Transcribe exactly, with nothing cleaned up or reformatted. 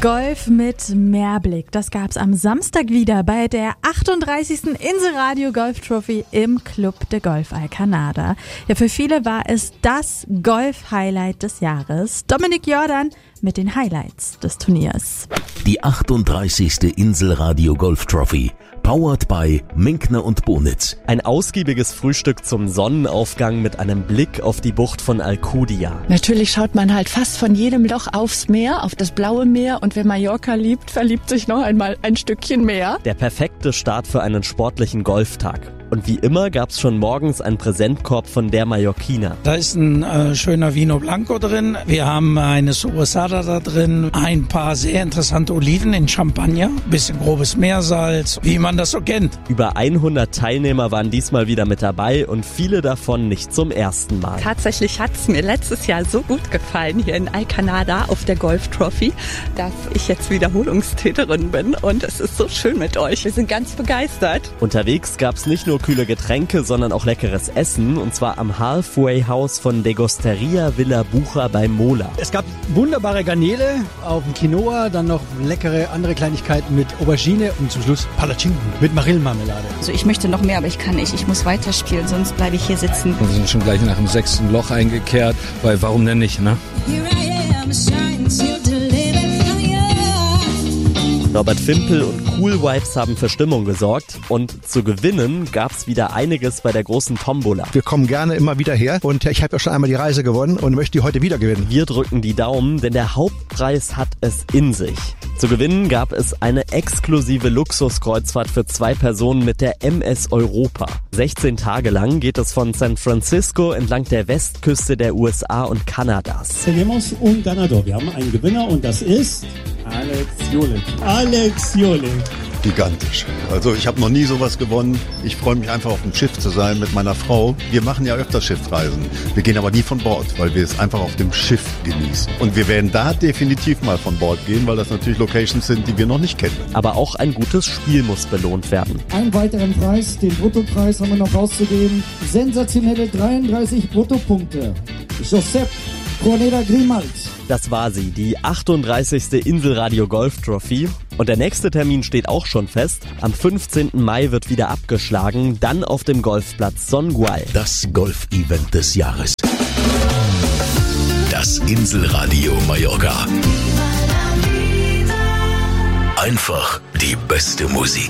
Golf mit Mehrblick. Das gab's am Samstag wieder bei der achtunddreißigsten Inselradio Golf Trophy im Club de Golf Alcanada. Ja, für viele war es das Golf-Highlight des Jahres. Dominik Jordan mit den Highlights des Turniers. Die achtunddreißigste Inselradio Golf Trophy, powered by Minkner und Bonitz. Ein ausgiebiges Frühstück zum Sonnenaufgang mit einem Blick auf die Bucht von Alcudia. Natürlich schaut man halt fast von jedem Loch aufs Meer, auf das blaue Meer, und wer Mallorca liebt, verliebt sich noch einmal ein Stückchen mehr. Der perfekte Start für einen sportlichen Golftag. Und wie immer gab's schon morgens einen Präsentkorb von der Mallorquina. Da ist ein äh, schöner Vino Blanco drin. Wir haben eine Sobrasada da drin, ein paar sehr interessante Oliven in Champagner, bisschen grobes Meersalz, wie man das so kennt. Über hundert Teilnehmer waren diesmal wieder mit dabei und viele davon nicht zum ersten Mal. Tatsächlich hat's mir letztes Jahr so gut gefallen hier in Alcanada auf der Golf Trophy, dass ich jetzt Wiederholungstäterin bin, und es ist so schön mit euch. Wir sind ganz begeistert. Unterwegs gab's nicht nur kühle Getränke, sondern auch leckeres Essen, und zwar am Halfway House von Degusteria Villa Bucher bei Mola. Es gab wunderbare Garnele auf dem Quinoa, dann noch leckere andere Kleinigkeiten mit Aubergine und zum Schluss Palatschinken mit Marillenmarmelade. Also ich möchte noch mehr, aber ich kann nicht. Ich muss weiterspielen, sonst bleibe ich hier sitzen. Wir sind schon gleich nach dem sechsten Loch eingekehrt, weil warum denn nicht, ne? Robert Fimpel und Cool Vibes haben für Stimmung gesorgt, und zu gewinnen gab's wieder einiges bei der großen Tombola. Wir kommen gerne immer wieder her, und ich habe ja schon einmal die Reise gewonnen und möchte die heute wieder gewinnen. Wir drücken die Daumen, denn der Hauptpreis hat es in sich. Zu gewinnen gab es eine exklusive Luxuskreuzfahrt für zwei Personen mit der M S Europa. sechzehn Tage lang geht es von San Francisco entlang der Westküste der U S A und Kanadas. Tenemos un ganador. Wir haben einen Gewinner, und das ist Alex Jolik. Alex Jolik. Gigantisch. Also ich habe noch nie sowas gewonnen. Ich freue mich einfach auf dem Schiff zu sein mit meiner Frau. Wir machen ja öfter Schiffreisen. Wir gehen aber nie von Bord, weil wir es einfach auf dem Schiff genießen. Und wir werden da definitiv mal von Bord gehen, weil das natürlich Locations sind, die wir noch nicht kennen. Aber auch ein gutes Spiel muss belohnt werden. Einen weiteren Preis, den Bruttopreis haben wir noch rauszugeben. Sensationelle dreiunddreißig Bruttopunkte. Josep Corneda Grimald. Das war sie, die achtunddreißigste Inselradio Golf Trophy. Und der nächste Termin steht auch schon fest. Am fünfzehnten Mai wird wieder abgeschlagen, dann auf dem Golfplatz Songual. Das Golf-Event des Jahres. Das Inselradio Mallorca. Einfach die beste Musik.